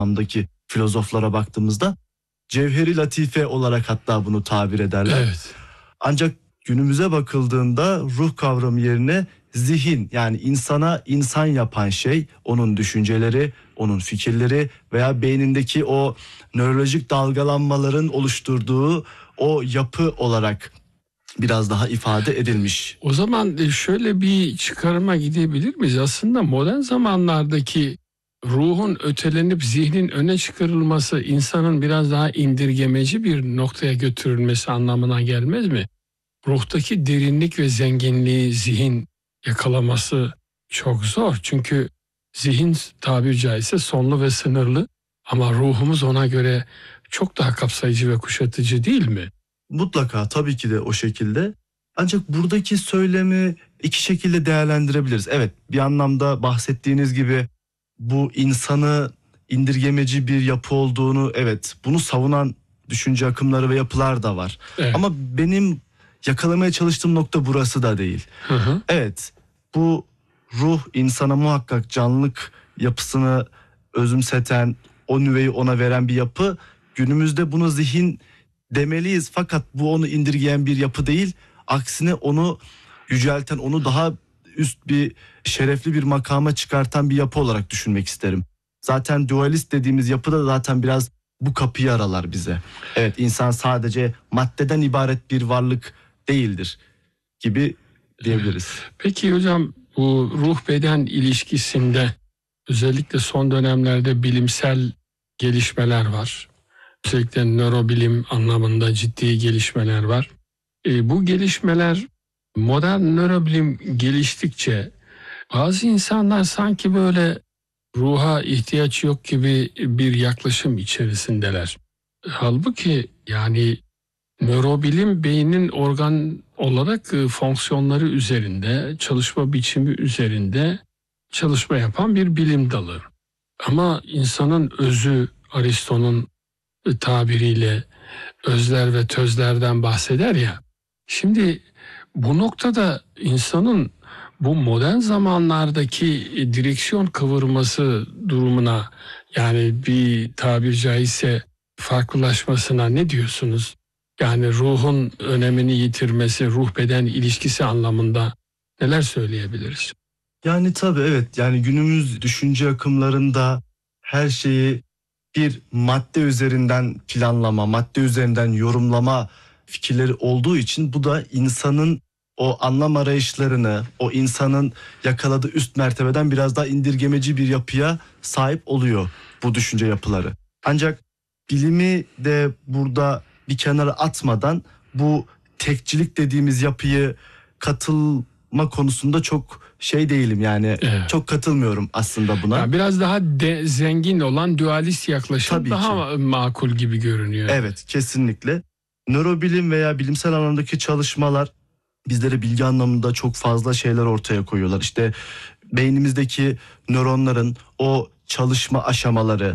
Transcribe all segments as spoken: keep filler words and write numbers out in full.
anlamdaki filozoflara baktığımızda cevheri latife olarak hatta bunu tabir ederler. Evet. Ancak günümüze bakıldığında ruh kavramı yerine zihin, yani insana insan yapan şey onun düşünceleri, onun fikirleri veya beynindeki o nörolojik dalgalanmaların oluşturduğu o yapı olarak biraz daha ifade edilmiş. O zaman şöyle bir çıkarıma gidebilir miyiz? Aslında modern zamanlardaki ruhun ötelenip zihnin öne çıkarılması insanın biraz daha indirgemeci bir noktaya götürülmesi anlamına gelmez mi? Ruhtaki derinlik ve zenginliği zihin yakalaması çok zor. Çünkü zihin tabiri caizse sonlu ve sınırlı ama ruhumuz ona göre çok daha kapsayıcı ve kuşatıcı değil mi? Mutlaka, tabii ki de o şekilde. Ancak buradaki söylemi iki şekilde değerlendirebiliriz. Evet, bir anlamda bahsettiğiniz gibi bu insanı indirgemeci bir yapı olduğunu, evet, bunu savunan düşünce akımları ve yapılar da var. Evet. Ama benim yakalamaya çalıştığım nokta burası da değil. Hı hı. Evet, bu ruh insana muhakkak canlılık yapısını özümseten, o nüveyi ona veren bir yapı. Günümüzde bunu zihin demeliyiz, fakat bu onu indirgeyen bir yapı değil. Aksine onu yücelten, onu daha üst bir, şerefli bir makama çıkartan bir yapı olarak düşünmek isterim. Zaten dualist dediğimiz yapı da zaten biraz bu kapıyı aralar bize. Evet, insan sadece maddeden ibaret bir varlık değildir gibi diyebiliriz. Peki hocam, bu ruh beden ilişkisinde özellikle son dönemlerde bilimsel gelişmeler var. Özellikle nörobilim anlamında ciddi gelişmeler var. E, bu gelişmeler, modern nörobilim geliştikçe bazı insanlar sanki böyle ruha ihtiyaç yok gibi bir yaklaşım içerisindeler. Halbuki yani nörobilim beynin organ olarak fonksiyonları üzerinde, çalışma biçimi üzerinde çalışma yapan bir bilim dalı. Ama insanın özü, Aristo'nun tabiriyle özler ve tözlerden bahseder ya. Şimdi bu noktada insanın bu modern zamanlardaki direksiyon kıvırması durumuna, yani bir tabir caizse farklılaşmasına ne diyorsunuz? Yani ruhun önemini yitirmesi, ruh beden ilişkisi anlamında neler söyleyebiliriz? Yani tabii evet, yani günümüz düşünce akımlarında her şeyi bir madde üzerinden planlama, madde üzerinden yorumlama fikirleri olduğu için bu da insanın o anlam arayışlarını, o insanın yakaladığı üst mertebeden biraz daha indirgemeci bir yapıya sahip oluyor bu düşünce yapıları. Ancak bilimi de burada bir kenara atmadan bu tekçilik dediğimiz yapıyı katılma konusunda çok şey değilim, yani evet. Çok katılmıyorum aslında buna. Yani biraz daha de, zengin olan dualist yaklaşım Tabii daha ki makul gibi görünüyor. Evet, kesinlikle. Nörobilim veya bilimsel alandaki çalışmalar bizlere bilgi anlamında çok fazla şeyler ortaya koyuyorlar. İşte beynimizdeki nöronların o çalışma aşamaları,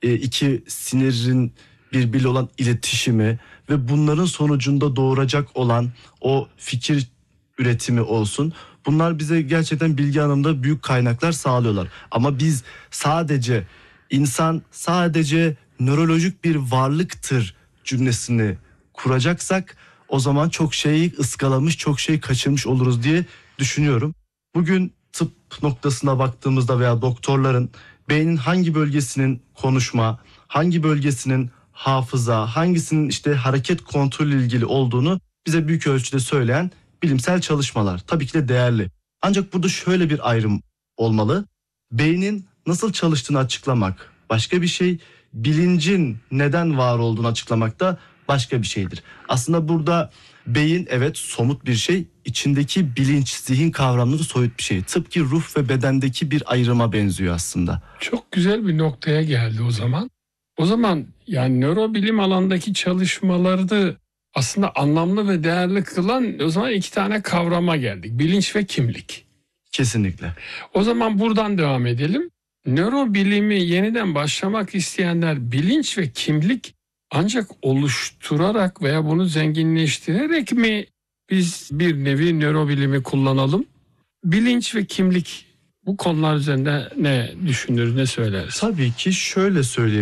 iki sinirin birbiriyle olan iletişimi ve bunların sonucunda doğuracak olan o fikir üretimi olsun. Bunlar bize gerçekten bilgi anlamında büyük kaynaklar sağlıyorlar. Ama biz sadece insan sadece nörolojik bir varlıktır cümlesini kuracaksak o zaman çok şeyi ıskalamış, çok şey kaçırmış oluruz diye düşünüyorum. Bugün tıp noktasına baktığımızda veya doktorların beynin hangi bölgesinin konuşma, hangi bölgesinin hafıza, hangisinin işte hareket kontrolü ilgili olduğunu bize büyük ölçüde söyleyen bilimsel çalışmalar. Tabii ki de değerli. Ancak burada şöyle bir ayrım olmalı. Beynin nasıl çalıştığını açıklamak başka bir şey, bilincin neden var olduğunu açıklamak da başka bir şeydir. Aslında burada beyin evet somut bir şey, içindeki bilinç, zihin kavramları soyut bir şey. Tıpkı ruh ve bedendeki bir ayrıma benziyor aslında. Çok güzel bir noktaya geldi o zaman. O zaman yani nörobilim alandaki çalışmaları aslında anlamlı ve değerli kılan o zaman iki tane kavrama geldik. Bilinç ve kimlik. Kesinlikle. O zaman buradan devam edelim. Nörobilimi yeniden başlamak isteyenler bilinç ve kimlik ancak oluşturarak veya bunu zenginleştirerek mi biz bir nevi nörobilimi kullanalım? Bilinç ve kimlik Bu konular üzerinde ne düşünür, ne söyleriz? Tabii ki şöyle söyleyeyim.